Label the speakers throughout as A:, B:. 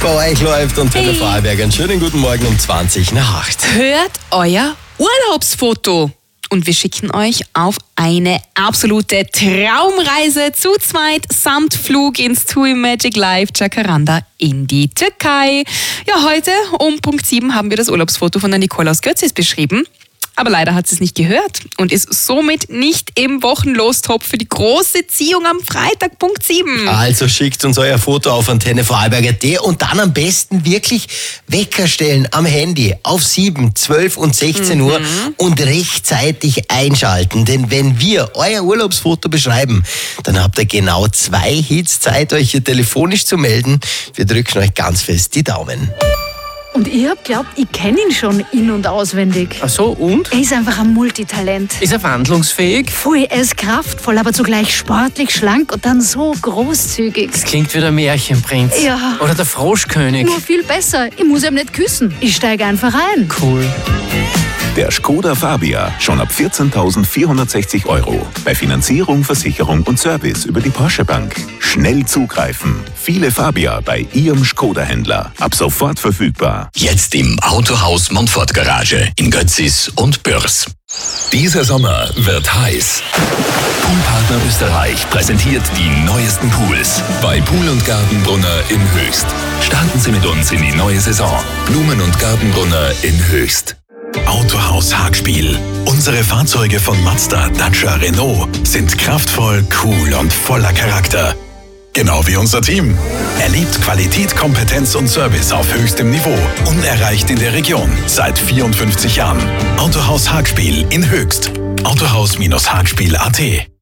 A: bei euch läuft und Antenne Vorarlberg. Einen schönen guten Morgen um 20 nach 8.
B: Hört euer Urlaubsfoto und wir schicken euch auf eine absolute Traumreise zu zweit samt Flug ins TUI Magic Life Jacaranda in die Türkei. Ja, heute um Punkt 7 haben wir das Urlaubsfoto von der Nicole aus Götzis beschrieben. Aber leider hat sie es nicht gehört und ist somit nicht im Wochenlostopf für die große Ziehung am Freitag, Punkt 7.
A: Also schickt uns euer Foto auf Antenne Vorarlberg.at und dann am besten wirklich Wecker stellen am Handy auf 7, 12 und 16 Uhr und rechtzeitig einschalten. Denn wenn wir euer Urlaubsfoto beschreiben, dann habt ihr genau 2 Hits Zeit, euch hier telefonisch zu melden. Wir drücken euch ganz fest die Daumen.
C: Und ich hab glaubt, ich kenne ihn schon in- und auswendig.
D: Ach so, und?
C: Er ist einfach ein Multitalent.
D: Ist er wandlungsfähig?
C: Voll, er ist kraftvoll, aber zugleich sportlich, schlank und dann so großzügig.
D: Das klingt wie der Märchenprinz.
C: Ja.
D: Oder der Froschkönig.
C: Nur viel besser. Ich muss ihm nicht küssen. Ich steige einfach ein.
D: Cool.
E: Der Skoda Fabia, schon ab 14.460 €. Bei Finanzierung, Versicherung und Service über die Porsche Bank. Schnell zugreifen. Viele Fabia bei Ihrem Skoda-Händler. Ab sofort verfügbar.
F: Jetzt im Autohaus Montfort Garage in Götzis und Bürs. Dieser Sommer wird heiß. Poolpartner Österreich präsentiert die neuesten Pools bei Pool & Gartenbrunner in Höchst. Starten Sie mit uns in die neue Saison. Blumen- und Gartenbrunner in Höchst.
G: Autohaus Hagspiel. Unsere Fahrzeuge von Mazda, Dacia, Renault sind kraftvoll, cool und voller Charakter. Genau wie unser Team. Erlebt Qualität, Kompetenz und Service auf höchstem Niveau. Unerreicht in der Region seit 54 Jahren. Autohaus Hagspiel in Höchst. Autohaus-hagspiel.at.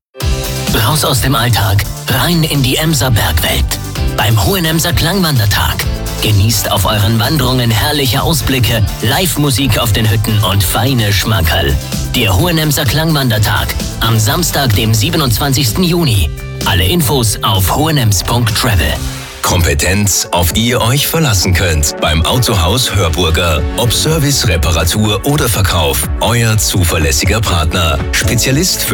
H: Raus aus dem Alltag, rein in die Emser Bergwelt. Beim Hohenemser Klangwandertag. Genießt auf euren Wanderungen herrliche Ausblicke, Live-Musik auf den Hütten und feine Schmankerl. Der Hohenemser Klangwandertag am Samstag, dem 27. Juni. Alle Infos auf hohenems.travel.
F: Kompetenz, auf die ihr euch verlassen könnt. Beim Autohaus Hörburger. Ob Service, Reparatur oder Verkauf. Euer zuverlässiger Partner. Spezialist für